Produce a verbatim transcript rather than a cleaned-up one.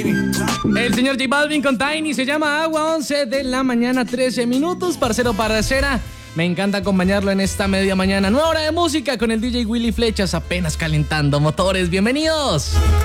El señor J Balvin con Tiny, se llama Agua, once de la mañana, trece minutos, parcero parcera. Me encanta acompañarlo en esta media mañana. Nueva hora de música con el D J Willy Flechas, apenas calentando motores. Bienvenidos.